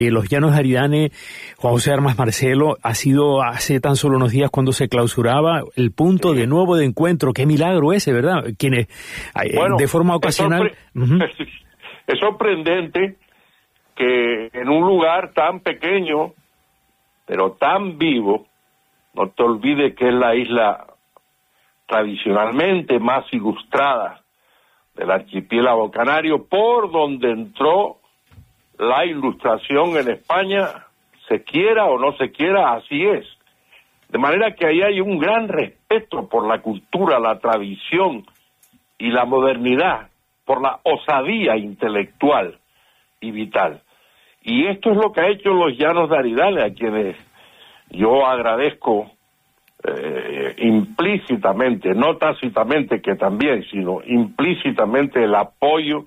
Los Llanos de Aridane, Juan José Armas Marcelo, ha sido hace tan solo unos días cuando se clausuraba el punto de nuevo de encuentro. Qué milagro ese, ¿verdad? Quienes de forma ocasional... Es sorprendente que en un lugar tan pequeño, pero tan vivo, no te olvides que es la isla tradicionalmente más ilustrada del archipiélago canario, por donde entró la ilustración en España, se quiera o no se quiera, así es. De manera que ahí hay un gran respeto por la cultura, la tradición y la modernidad, por la osadía intelectual y vital. Y esto es lo que ha hecho los Llanos de Aridane, a quienes yo agradezco implícitamente, no tácitamente que también, sino implícitamente el apoyo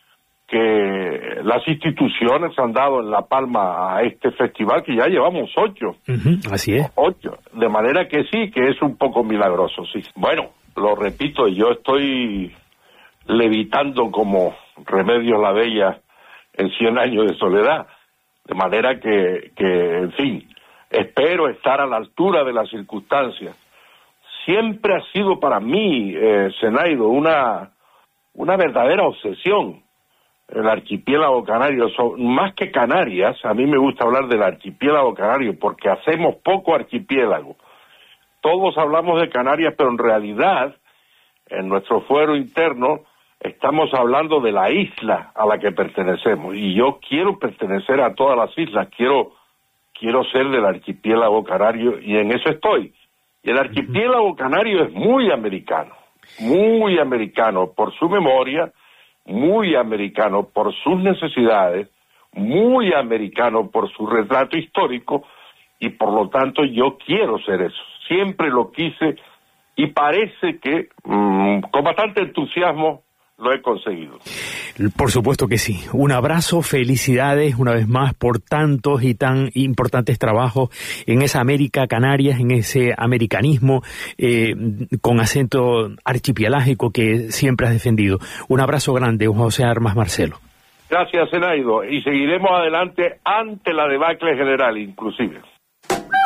que las instituciones han dado en La Palma a este festival, que ya llevamos 8. Así es. 8, de manera que sí, que es un poco milagroso, sí. Bueno, lo repito, yo estoy levitando como Remedios la Bella en 100 años de soledad, de manera que en fin, espero estar a la altura de las circunstancias. Siempre ha sido para mí, Zenaido, una verdadera obsesión el archipiélago canario. Más que Canarias, a mí me gusta hablar del archipiélago canario, porque hacemos poco archipiélago. Todos hablamos de Canarias, pero en realidad, en nuestro fuero interno, estamos hablando de la isla a la que pertenecemos. Y yo quiero pertenecer a todas las islas, quiero ser del archipiélago canario, y en eso estoy. Y el archipiélago canario es muy americano por su memoria, muy americano por sus necesidades, muy americano por su retrato histórico, y por lo tanto yo quiero ser eso. Siempre lo quise y parece que con bastante entusiasmo lo he conseguido. Por supuesto que sí. Un abrazo, felicidades una vez más por tantos y tan importantes trabajos en esa América Canarias, en ese americanismo con acento archipiélago que siempre has defendido. Un abrazo grande, Juan José Armas Marcelo. Gracias, Zenaido, y seguiremos adelante ante la debacle general, inclusive.